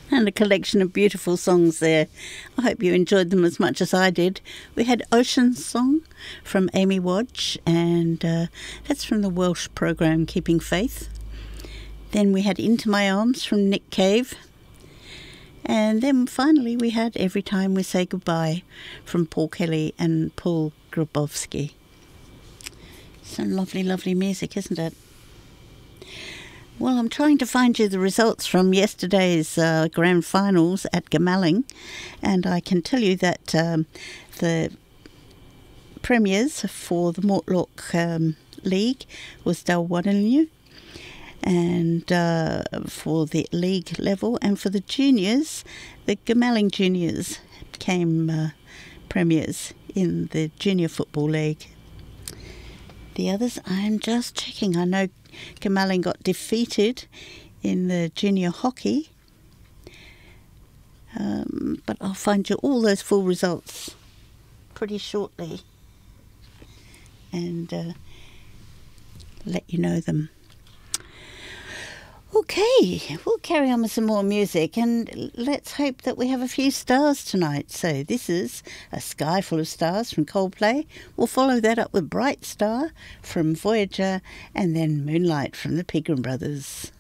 And a collection of beautiful songs there. I hope you enjoyed them as much as I did. We had Ocean Song from Amy Wadge, and that's from the Welsh programme Keeping Faith. Then we had Into My Arms from Nick Cave. And then finally we had Every Time We Say Goodbye from Paul Kelly and Paul Grabowski. Some lovely, lovely music, isn't it? Well, I'm trying to find you the results from yesterday's grand finals at Gamalling, and I can tell you that the premiers for the Mortlock League was Dalwhinnie, and for the league level, and for the juniors, the Gamalling juniors became premiers in the junior football league. The others, I'm just checking. I know Gamalling got defeated in the junior hockey, but I'll find you all those full results pretty shortly and let you know them. Okay, we'll carry on with some more music, and let's hope that we have a few stars tonight. So this is A Sky Full of Stars from Coldplay. We'll follow that up with Bright Star from Voyager, and then Moonlight from the Pegram Brothers.